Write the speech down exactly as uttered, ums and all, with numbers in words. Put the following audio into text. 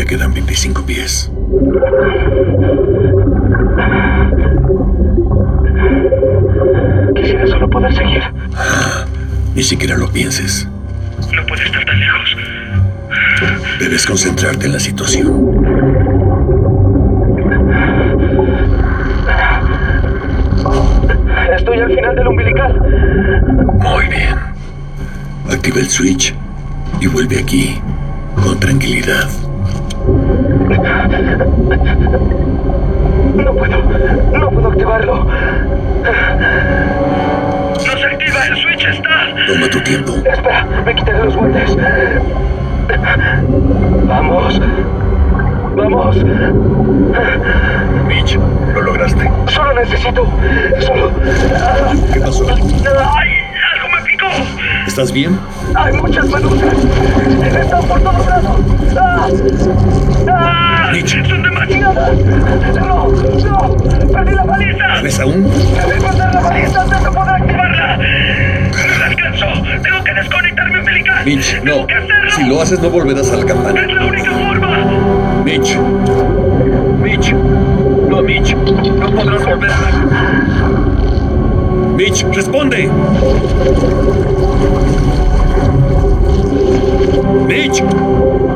quedan veinticinco pies. Quisiera solo poder seguir. Ah, ni siquiera lo pienses. No puede estar tan lejos. Debes concentrarte en la situación. Estoy al final del umbilical. Muy bien. Activa el switch y vuelve aquí con tranquilidad. No puedo. No puedo activarlo. No se activa. El switch está. Toma tu tiempo. Espera. Me quitaré los guantes. Vamos. Vamos. Mitch, lo lograste. Solo necesito. Solo. ¿Qué pasó? ¡Ay! ¡Algo me picó! ¿Estás bien? ¡Hay muchas medusas! ¡Están por todos lados! ¡Ah! ¡Ah! Mitch. ¡Son demasiadas! ¡No! ¡No! ¡Perdí la baliza! ¿Ves aún? ¡Debí perder la baliza antes de poder activarla! ¡No la alcanzo! ¡Tengo que desconectar mi umbilical! Mitch, no. ¡Tengo que hacerlo! Si lo haces, no volverás a la campana. ¡Es la única forma! Mitch. Mitch. No, Mitch. No podrás volver a la... Mitch, responde. Mitch.